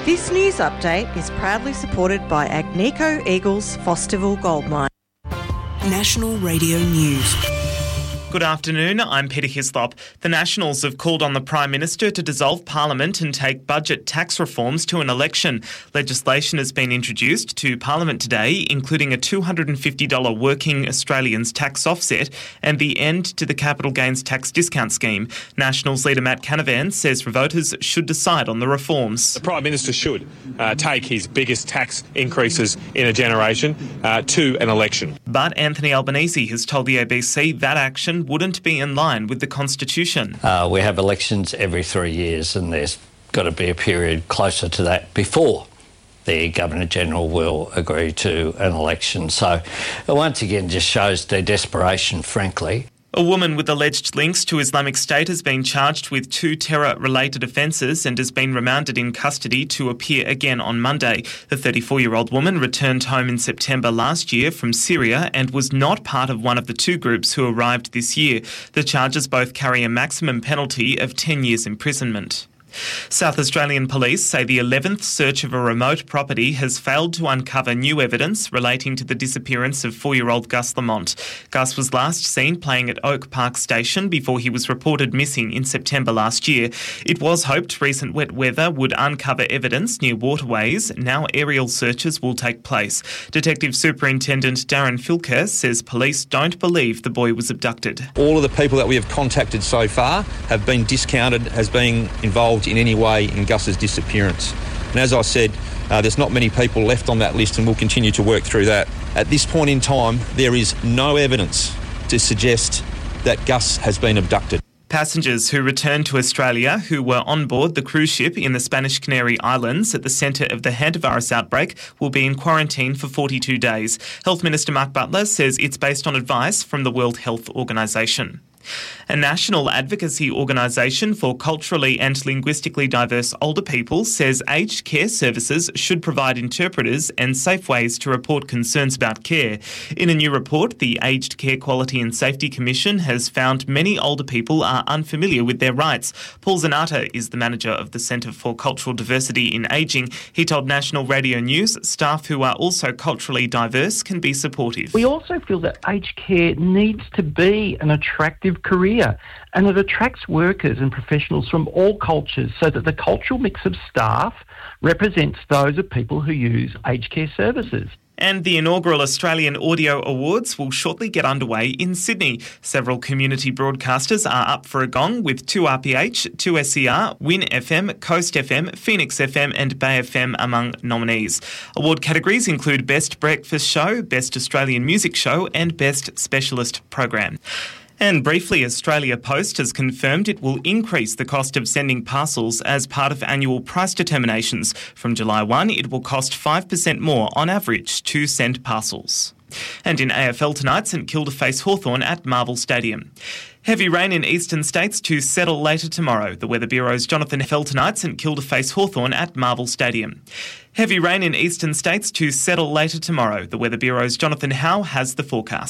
This news update is proudly supported by Agnico Eagles Fosterville Gold Mine. National Radio News. Good afternoon, I'm Peter Hislop. The Nationals have called on the Prime Minister to dissolve Parliament and take budget tax reforms to an election. Legislation has been introduced to Parliament today, including a $250 working Australians tax offset and the end to the capital gains tax discount scheme. Nationals leader Matt Canavan says voters should decide on the reforms. The Prime Minister should take his biggest tax increases in a generation to an election. But Anthony Albanese has told the ABC that action wouldn't be in line with the Constitution. We have elections every 3 years and there's got to be a period closer to that before the Governor-General will agree to an election. So it once again just shows their desperation, frankly. A woman with alleged links to Islamic State has been charged with 2 terror-related offences and has been remanded in custody to appear again on Monday. The 34-year-old woman returned home in September last year from Syria and was not part of one of the 2 groups who arrived this year. The charges both carry a maximum penalty of 10 years imprisonment. South Australian police say the 11th search of a remote property has failed to uncover new evidence relating to the disappearance of 4-year-old Gus Lamont. Gus was last seen playing at Oak Park Station before he was reported missing in September last year. It was hoped recent wet weather would uncover evidence near waterways. Now aerial searches will take place. Detective Superintendent Darren Filker says police don't believe the boy was abducted. All of the people that we have contacted so far have been discounted as being involved in any way in Gus's disappearance. And as I said, there's not many people left on that list and we'll continue to work through that. At this point in time, there is no evidence to suggest that Gus has been abducted. Passengers who returned to Australia who were on board the cruise ship in the Spanish Canary Islands at the centre of the hantavirus outbreak will be in quarantine for 42 days. Health Minister Mark Butler says it's based on advice from the World Health Organisation. A national advocacy organisation for culturally and linguistically diverse older people says aged care services should provide interpreters and safe ways to report concerns about care. In a new report, the Aged Care Quality and Safety Commission has found many older people are unfamiliar with their rights. Paul Zanata is the manager of the Centre for Cultural Diversity in Ageing. He told National Radio News staff who are also culturally diverse can be supportive. We also feel that aged care needs to be an attractive career, and it attracts workers and professionals from all cultures so that the cultural mix of staff represents those of people who use aged care services. And the inaugural Australian Audio Awards will shortly get underway in Sydney. Several community broadcasters are up for a gong with 2RPH, 2SER, Win FM, Coast FM, Phoenix FM and Bay FM among nominees. Award categories include Best Breakfast Show, Best Australian Music Show and Best Specialist Program. And briefly, Australia Post has confirmed it will increase the cost of sending parcels as part of annual price determinations. From July 1, it will cost 5% more on average to send parcels. And in AFL tonight, St Kilda face Hawthorn at Marvel Stadium. Heavy rain in eastern states to settle later tomorrow. The Weather Bureau's Jonathan fell tonight. St Kilda face Hawthorn at Marvel Stadium. Heavy rain in eastern states to settle later tomorrow. The Weather Bureau's Jonathan Howe has the forecast.